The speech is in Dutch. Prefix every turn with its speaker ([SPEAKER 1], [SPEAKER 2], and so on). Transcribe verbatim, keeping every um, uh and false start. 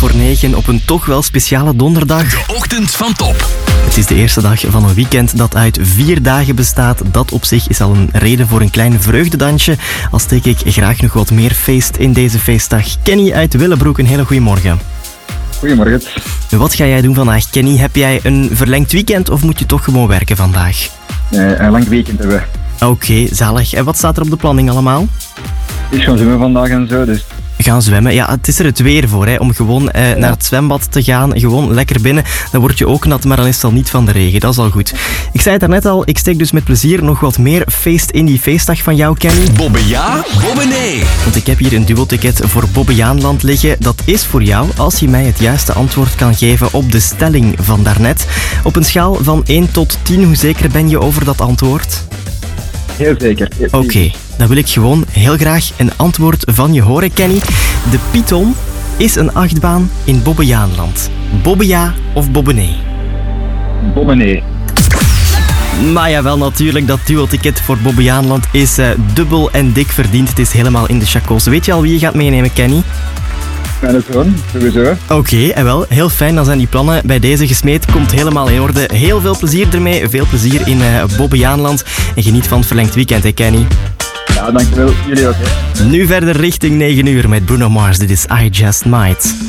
[SPEAKER 1] voor negen op een toch wel speciale donderdag.
[SPEAKER 2] De ochtend van Top.
[SPEAKER 1] Het is de eerste dag van een weekend dat uit vier dagen bestaat. Dat op zich is al een reden voor een klein vreugdedansje. Al steek ik graag nog wat meer feest in deze feestdag. Kenny uit Willebroek, een hele goede morgen.
[SPEAKER 3] Goedemorgen.
[SPEAKER 1] Wat ga jij doen vandaag, Kenny? Heb jij een verlengd weekend of moet je toch gewoon werken vandaag?
[SPEAKER 3] Uh, een lang weekend hebben we.
[SPEAKER 1] Oké, okay, zalig. En wat staat er op de planning allemaal?
[SPEAKER 3] Ik ga zwemmen vandaag en zo, dus...
[SPEAKER 1] Gaan zwemmen. Ja, het is er het weer voor, hè, om gewoon eh, naar het zwembad te gaan. Gewoon lekker binnen. Dan word je ook nat, maar dan is het al niet van de regen. Dat is al goed. Ik zei het daarnet al, ik steek dus met plezier nog wat meer feest in die feestdag van jou, Kenny.
[SPEAKER 2] Bobbe ja, bobbe nee.
[SPEAKER 1] Want ik heb hier een duo-ticket voor Bobbejaanland liggen. Dat is voor jou als je mij het juiste antwoord kan geven op de stelling van daarnet. Op een schaal van één tot tien, hoe zeker ben je over dat antwoord?
[SPEAKER 3] Heel zeker.
[SPEAKER 1] Oké, okay, dan wil ik gewoon heel graag een antwoord van je horen, Kenny. De Python is een achtbaan in Bobbejaanland. Bobbe ja of bobbe nee?
[SPEAKER 3] Bobbe nee.
[SPEAKER 1] Maar jawel, natuurlijk, dat duo-ticket voor Bobbejaanland is uh, dubbel en dik verdiend. Het is helemaal in de chacos. Weet je al wie je gaat meenemen, Kenny?
[SPEAKER 3] Mijn zoon, sowieso.
[SPEAKER 1] Oké, okay, en wel, heel fijn. Dan zijn die plannen bij deze gesmeed. Komt helemaal in orde. Heel veel plezier ermee. Veel plezier in uh, Bobbejaanland. En geniet van het verlengd weekend, hè, Kenny?
[SPEAKER 3] Ja, dankjewel. Jullie ook, hè.
[SPEAKER 1] Nu verder richting negen uur met Bruno Mars. Dit is I Just Might.